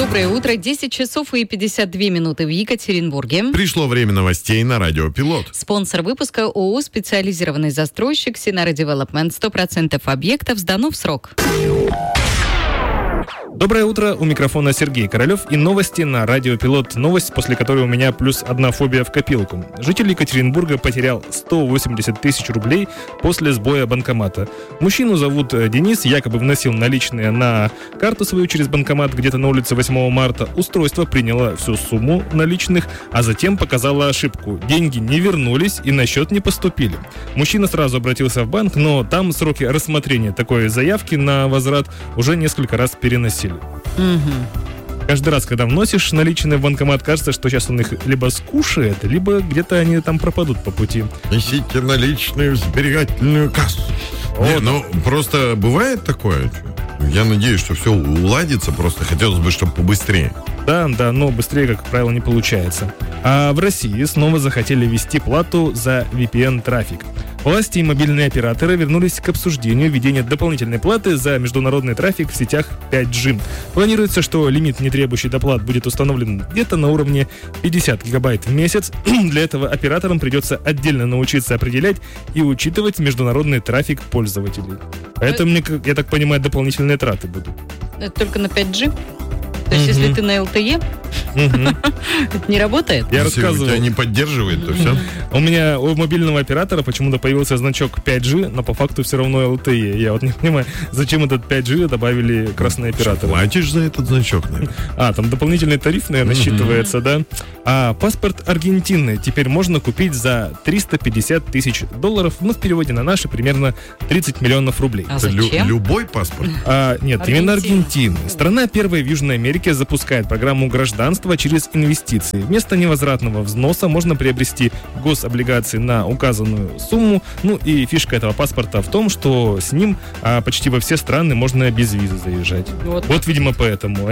Доброе утро. 10 часов и 52 минуты в Екатеринбурге. Пришло время новостей на Радио Пилот. Спонсор выпуска ООО «Специализированный застройщик Синара Девелопмент». 100% объектов сдано в срок. Доброе утро, у микрофона Сергей Королев и новости на Радио Пилот. Новость, после которой у меня плюс одна фобия в копилку. Житель Екатеринбурга потерял 180 тысяч рублей после сбоя банкомата. Мужчину зовут Денис, якобы вносил наличные на карту свою через банкомат где-то на улице 8 марта. Устройство приняло всю сумму наличных, а затем показало ошибку. Деньги не вернулись и на счет не поступили. Мужчина сразу обратился в банк, но там сроки рассмотрения такой заявки на возврат уже несколько раз переносили. Каждый раз, когда вносишь наличные в банкомат, кажется, что сейчас он их либо скушает, либо где-то они там пропадут по пути. Несите наличные в сберегательную кассу. Просто бывает такое. Я надеюсь, что все уладится, просто хотелось бы, чтобы побыстрее. Да, но быстрее, как правило, не получается. А в России снова захотели ввести плату за VPN-трафик. Власти и мобильные операторы вернулись к обсуждению введения дополнительной платы за международный трафик в сетях 5G. Планируется, что лимит, не требующий доплат, будет установлен где-то на уровне 50 гигабайт в месяц. Для этого операторам придется отдельно научиться определять и учитывать международный трафик пользователей. Это, я так понимаю, дополнительные траты будут. Это только на 5G? То есть, если ты на LTE, это не работает? Я Если рассказывал. тебя не поддерживает, то все. У меня у мобильного оператора почему-то появился значок 5G, но по факту все равно LTE. Я вот не понимаю, зачем этот 5G добавили красные операторы. Платишь за этот значок, наверное. Там дополнительный тариф, наверное, считывается, да? А паспорт Аргентины теперь можно купить за $350 тысяч. В переводе на наши примерно 30 миллионов рублей. А зачем? Любой паспорт? Нет, именно Аргентины. Страна первая в Южной Америке запускает программу гражданства через инвестиции. Вместо невозвратного взноса можно приобрести гособлигации на указанную сумму. И фишка этого паспорта в том, что с ним почти во все страны можно без визы заезжать. Вот видимо, поэтому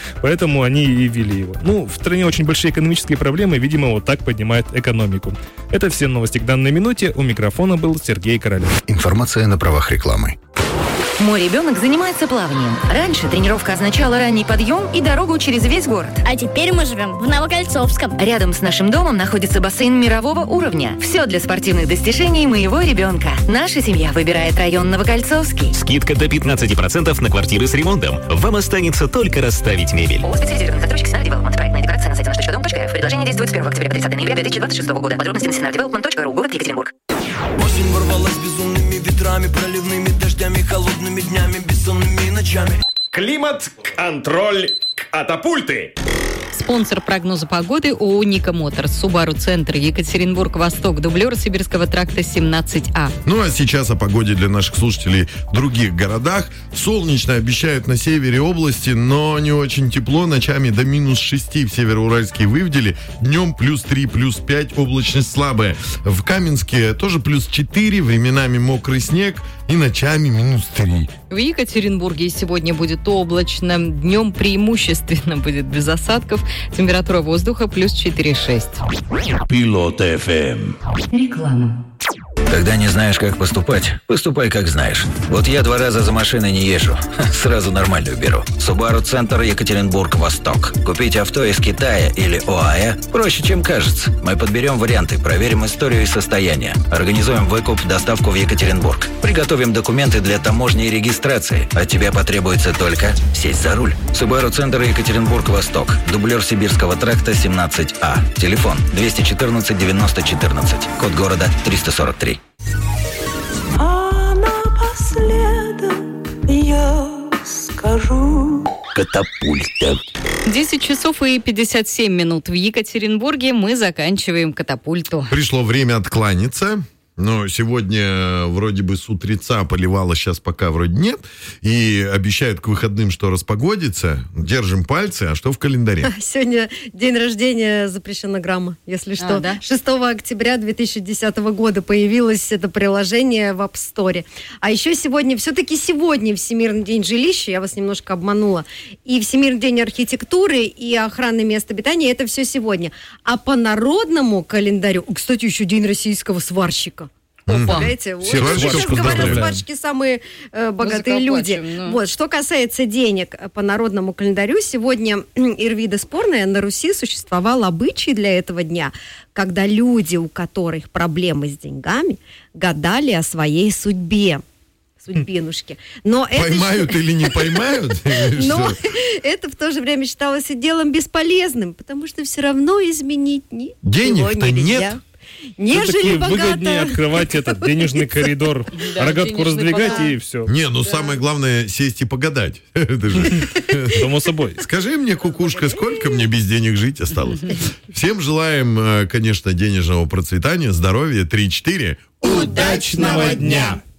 они и ввели его. В стране очень большие экономические проблемы, видимо, вот так поднимают экономику. Это все новости к данной минуте. У микрофона был Сергей Королев. Информация на правах рекламы. Мой ребенок занимается плаванием. Раньше тренировка означала ранний подъем и дорогу через весь город. А теперь мы живем в Новокольцовском. Рядом с нашим домом находится бассейн мирового уровня. Все для спортивных достижений моего ребенка. Наша семья выбирает район Новокольцовский. Скидка до 15% на квартиры с ремонтом. Вам останется только расставить мебель. ООО «Специализированный застройщик Синара Девелопмент». Проектная декларация на сайте наш.дом.рф. Предложение действует с 1 октября по 30 ноября 2026 года. Подробности на sinardevelopment.ru. Город Екатеринбург. Осень ворвалась безумными ветрами, проливными дождями, холодными днями, бессонными ночами. Климат-контроль катапульты. Спонсор прогноза погоды ООО «Ника Моторс». Субару Центр, Екатеринбург-Восток, дублер Сибирского тракта 17А. А сейчас о погоде для наших слушателей в других городах. Солнечно обещают на севере области, но не очень тепло. Ночами до -6 в Североуральске и Вывделе. Днем +3, +5, облачность слабая. В Каменске тоже +4, временами мокрый снег и ночами -3. В Екатеринбурге сегодня будет облачно. Днем преимущественно будет без осадков. Температура воздуха +4,6. Пилот FM. Реклама. Когда не знаешь, как поступать, поступай, как знаешь. Вот я 2 раза за машиной не езжу. Сразу нормальную беру. Субару Центр, Екатеринбург-Восток. Купить авто из Китая или ОАЭ проще, чем кажется. Мы подберем варианты, проверим историю и состояние. Организуем выкуп, доставку в Екатеринбург. Приготовим документы для таможни и регистрации. От тебя потребуется только сесть за руль. Субару Центр, Екатеринбург-Восток. Дублер Сибирского тракта 17А. Телефон 214 90 14. Код города 343. А напоследок я скажу: Катапульта. 10 часов и 57 минут в Екатеринбурге. Мы заканчиваем катапульту. Пришло время откланяться. Но сегодня вроде бы с утреца поливало, сейчас пока вроде нет. И обещают к выходным, что распогодится. Держим пальцы. А что в календаре? Сегодня день рождения запрещена грамма, если что. Да? 6 октября 2010 года появилось это приложение в App Store. А еще все-таки сегодня Всемирный день жилища. Я вас немножко обманула. И Всемирный день архитектуры, и охраны мест обитания. Это все сегодня. А по народному календарю... Кстати, еще день российского сварщика. Представляете? Вот сейчас говорят, сварщики самые богатые люди. Вот. Что касается денег по народному календарю, сегодня Ирвида спорная, на Руси существовал обычай для этого дня, когда люди, у которых проблемы с деньгами, гадали о своей судьбинушки. Но поймают или не поймают? Но это в то же время считалось и делом бесполезным, потому что все равно изменить денег-то нет. Нежели выгоднее открывать этот денежный коридор, рогатку раздвигать и все. Не, ну самое главное сесть и погадать. Само собой. Скажи мне, кукушка, сколько мне без денег жить осталось? Всем желаем, конечно, денежного процветания, здоровья, 3-4. Удачного дня!